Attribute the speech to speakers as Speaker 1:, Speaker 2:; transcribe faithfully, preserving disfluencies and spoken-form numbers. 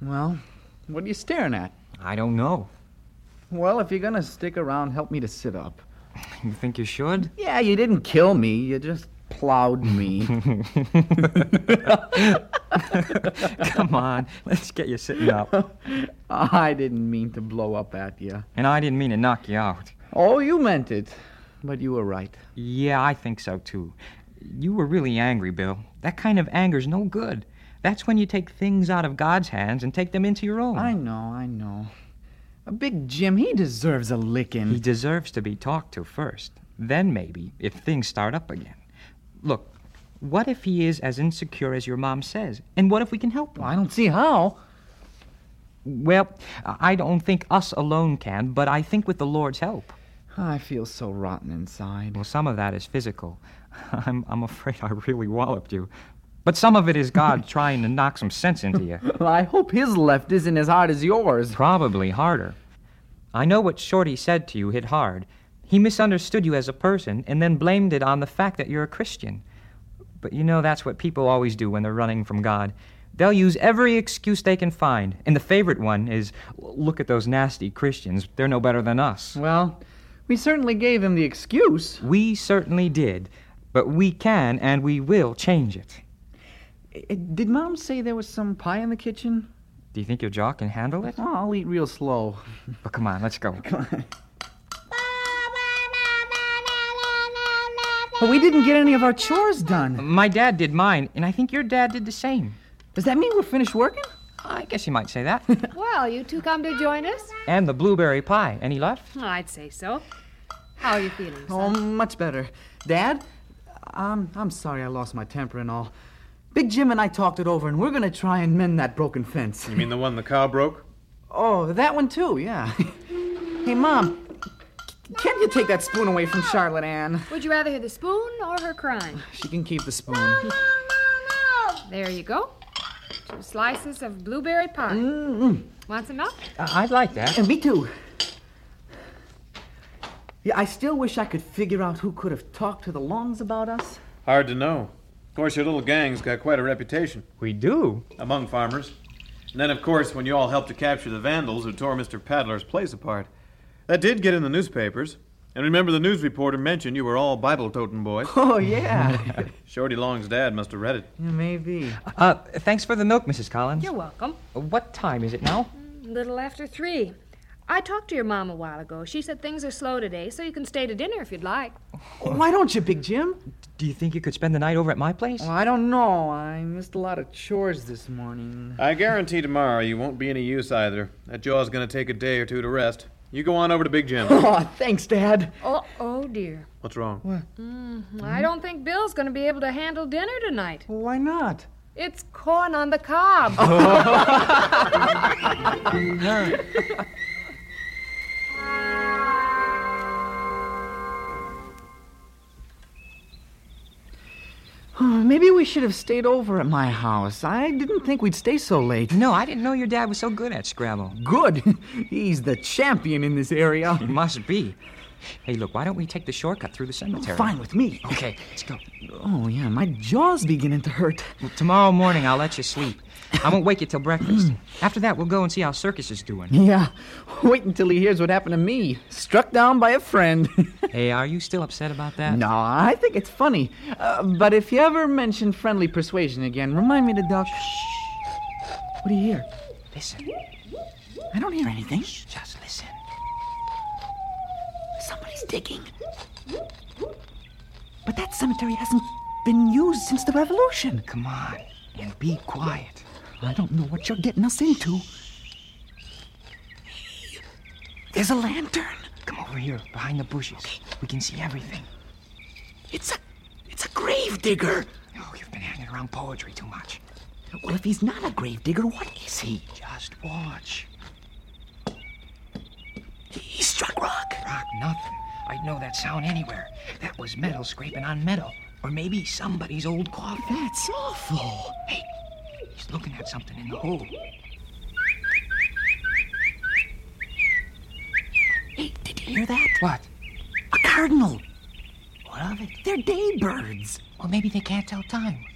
Speaker 1: Well, what are you staring at?
Speaker 2: I don't know.
Speaker 1: Well, if you're gonna stick around, help me to sit up.
Speaker 2: You think you should?
Speaker 1: Yeah, you didn't kill me. You just plowed me.
Speaker 2: Come on, let's get you sitting up.
Speaker 1: I didn't mean to blow up at you.
Speaker 2: And I didn't mean to knock you out.
Speaker 1: Oh, you meant it. But you were right.
Speaker 2: Yeah, I think so, too. You were really angry, Bill. That kind of anger's no good. That's when you take things out of God's hands and take them into your own.
Speaker 1: I know, I know. A Big Jim, he deserves a licking.
Speaker 2: He deserves to be talked to first. Then maybe, if things start up again. Look, what if he is as insecure as your mom says? And what if we can help him?
Speaker 1: Well, I don't see how.
Speaker 2: Well, I don't think us alone can, but I think with the Lord's help.
Speaker 1: I feel so rotten inside.
Speaker 2: Well, some of that is physical. I'm, I'm afraid I really walloped you. But some of it is God trying to knock some sense into you.
Speaker 1: Well, I hope his left isn't as hard as yours.
Speaker 2: Probably harder. I know what Shorty said to you hit hard. He misunderstood you as a person and then blamed it on the fact that you're a Christian. But you know that's what people always do when they're running from God. They'll use every excuse they can find. And the favorite one is, look at those nasty Christians. They're no better than us.
Speaker 1: Well, we certainly gave him the excuse.
Speaker 2: We certainly did. But we can and we will change it.
Speaker 1: Did Mom say there was some pie in the kitchen?
Speaker 2: Do you think your jaw can handle it?
Speaker 1: Oh, I'll eat real slow.
Speaker 2: But come on, let's go.
Speaker 1: Come on. But we didn't get any of our chores done.
Speaker 2: My dad did mine, and I think your dad did the same.
Speaker 1: Does that mean we're finished working?
Speaker 2: I guess you might say that.
Speaker 3: Well, you two come to join us?
Speaker 2: And the blueberry pie. Any left?
Speaker 3: I'd say so. How are you feeling,
Speaker 1: Oh,
Speaker 3: son?
Speaker 1: much better. Dad, um, I'm sorry I lost my temper and all. Big Jim and I talked it over, and we're going to try and mend that broken fence.
Speaker 4: You mean the one the cow broke?
Speaker 1: Oh, that one too, yeah. Hey, Mom, can't you take that spoon away from Charlotte Ann?
Speaker 3: Would you rather hear the spoon or her crying?
Speaker 1: She can keep the spoon.
Speaker 3: There you go. Two slices of blueberry pie.
Speaker 1: Mm-mm.
Speaker 3: Want some milk?
Speaker 2: Uh, I'd like that.
Speaker 1: And me too. Yeah, I still wish I could figure out who could have talked to the Longs about us.
Speaker 4: Hard to know. Of course, your little gang's got quite a reputation.
Speaker 2: We do?
Speaker 4: Among farmers. And then, of course, when you all helped to capture the vandals who tore Mister Padler's place apart. That did get in the newspapers. And remember, the news reporter mentioned you were all Bible-toting boys.
Speaker 1: Oh, yeah.
Speaker 4: Shorty Long's dad must have read it.
Speaker 1: Yeah, maybe.
Speaker 2: Uh, thanks for the milk, Missus Collins.
Speaker 3: You're welcome.
Speaker 2: What time is it now?
Speaker 3: A little after three. I talked to your mom a while ago. She said things are slow today, so you can stay to dinner if you'd like.
Speaker 1: Why don't you, Big Jim?
Speaker 2: Do you think you could spend the night over at my place?
Speaker 1: Well, I don't know. I missed a lot of chores this morning.
Speaker 4: I guarantee tomorrow you won't be any use either. That jaw's going to take a day or two to rest. You go on over to Big Jim.
Speaker 1: Oh, thanks, Dad.
Speaker 3: Oh, oh dear.
Speaker 4: What's wrong?
Speaker 1: What?
Speaker 3: Mm, I don't think Bill's going to be able to handle dinner tonight.
Speaker 1: Well, why not?
Speaker 3: It's corn on the cob.
Speaker 1: Maybe we should have stayed over at my house. I didn't think we'd stay so late.
Speaker 2: No, I didn't know your dad was so good at Scrabble.
Speaker 1: Good. He's the champion in this area.
Speaker 2: He must be. Hey, look, why don't we take the shortcut through the cemetery?
Speaker 1: Fine with me.
Speaker 2: Okay, let's go.
Speaker 1: Oh, yeah, my jaw's beginning to hurt.
Speaker 2: Well, tomorrow morning, I'll let you sleep. I won't wake you till breakfast. After that, we'll go and see how Circus is doing.
Speaker 1: Yeah, wait until he hears what happened to me. Struck down by a friend.
Speaker 2: Hey, are you still upset about that?
Speaker 1: No, I think it's funny. Uh, but if you ever mention friendly persuasion again, remind me to duck. Shh. What do you hear?
Speaker 2: Listen.
Speaker 1: I don't hear anything.
Speaker 2: Shh, just listen.
Speaker 1: Somebody's digging. But that cemetery hasn't been used since the Revolution.
Speaker 2: Come on, and be quiet.
Speaker 1: I don't know what you're getting us into. Hey, there's a lantern.
Speaker 2: Come over here, behind the bushes. Okay. We can see everything.
Speaker 1: It's a, it's a grave digger.
Speaker 2: Oh, you've been hanging around poetry too much.
Speaker 1: Well, if he's not a grave digger, what is he?
Speaker 2: Just watch.
Speaker 1: He struck rock.
Speaker 2: Rock nothing. I'd know that sound anywhere. That was metal scraping on metal. Or maybe somebody's old coffin.
Speaker 1: That's awful.
Speaker 2: Hey, he's looking at something in the hole.
Speaker 1: Hey, did you hear that?
Speaker 2: What?
Speaker 1: A cardinal.
Speaker 2: What of it?
Speaker 1: They're daybirds.
Speaker 2: Well, maybe they can't tell time.